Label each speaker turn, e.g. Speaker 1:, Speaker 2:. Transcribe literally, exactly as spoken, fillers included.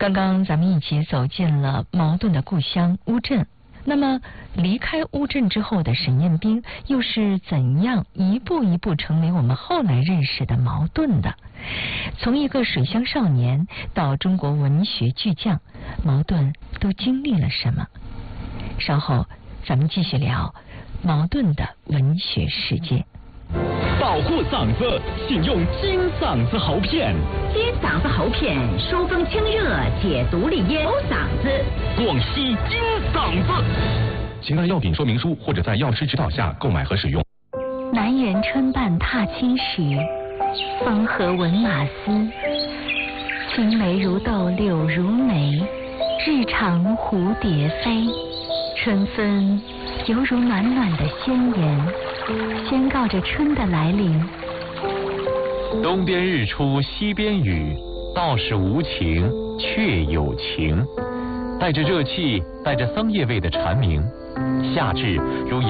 Speaker 1: 刚刚咱们一起走进了茅盾的故乡乌镇。那么离开乌镇之后的沈彦斌又是怎样一步一步成为我们后来认识的茅盾的？从一个水乡少年到中国文学巨匠，茅盾都经历了什么？稍后咱们继续聊茅盾的文学世界。
Speaker 2: 保护嗓子，请用金嗓子喉片。
Speaker 3: 金嗓子喉片疏风清热，解毒利咽，喉嗓子。
Speaker 2: 广西金嗓子。请看药品说明书或者在药师指导下购买和使用。
Speaker 1: 南园春半踏青时，风和闻马嘶。青梅如豆柳如眉，日长蝴蝶飞。春分犹如暖暖的宣言，宣告着春的来临。
Speaker 4: 东边日出西边雨，道是无晴却有晴。带着热气，带着桑叶味的蝉鸣，夏至如